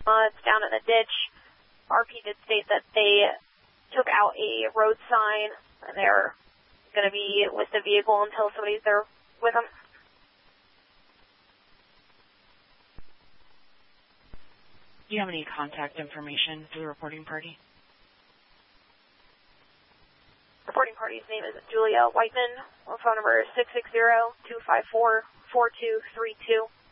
It's down in the ditch. RP did state that they took out a road sign, and they're going to be with the vehicle until somebody's there with them. Do you have any contact information for the reporting party? Reporting party's name is Julia Whiteman. Phone number is 660-254-4232.